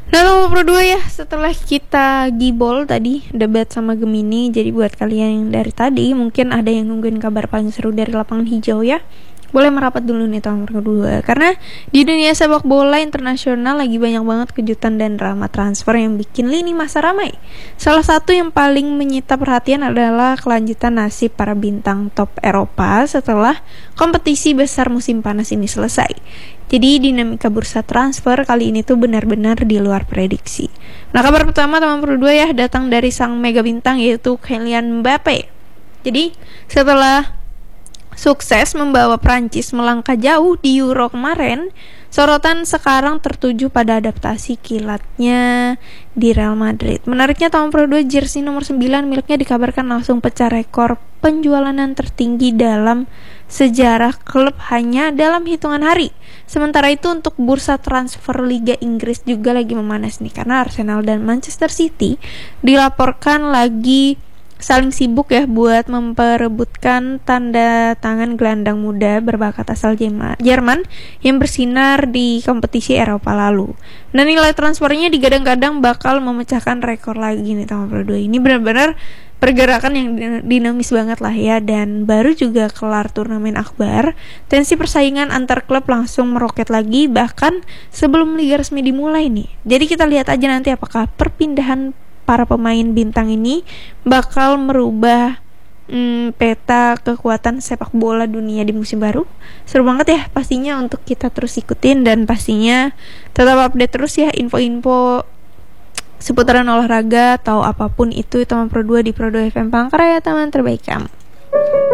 Nah, nomor Pro 2 ya, setelah kita gibol tadi debat sama Gemini. Jadi buat kalian yang dari tadi mungkin ada yang nungguin kabar paling seru dari lapangan hijau ya, boleh merapat dulu nih tahun kedua. Karena di dunia sepak bola internasional lagi banyak banget kejutan dan drama transfer yang bikin lini masa ramai. Salah satu yang paling menyita perhatian adalah kelanjutan nasib para bintang top Eropa setelah kompetisi besar musim panas ini selesai. Jadi dinamika bursa transfer kali ini tuh benar-benar di luar prediksi. Nah, kabar pertama tahun kedua ya datang dari sang mega bintang yaitu Kylian Mbappe. Jadi setelah sukses membawa Prancis melangkah jauh di Euro kemarin, sorotan sekarang tertuju pada adaptasi kilatnya di Real Madrid. Menariknya tahun Pro 2 jersey nomor 9 miliknya dikabarkan langsung pecah rekor penjualan tertinggi dalam sejarah klub hanya dalam hitungan hari. Sementara itu untuk bursa transfer Liga Inggris juga lagi memanas nih, karena Arsenal dan Manchester City dilaporkan lagi saling sibuk ya buat memperebutkan tanda tangan gelandang muda berbakat asal Jerman yang bersinar di kompetisi Eropa lalu. Dan nilai transfernya digadang-gadang bakal memecahkan rekor lagi nih tahun Pro 2. Ini benar-benar pergerakan yang dinamis banget lah ya. Dan baru juga kelar turnamen akbar, tensi persaingan antar klub langsung meroket lagi bahkan sebelum liga resmi dimulai nih. Jadi kita lihat aja nanti apakah perpindahan para pemain bintang ini bakal merubah peta kekuatan sepak bola dunia di musim baru. Seru banget ya pastinya untuk kita terus ikutin, dan pastinya tetap update terus ya info-info seputaran olahraga atau apapun itu teman Pro 2 di Pro 2 FM Palangkaraya, teman terbaik kamu.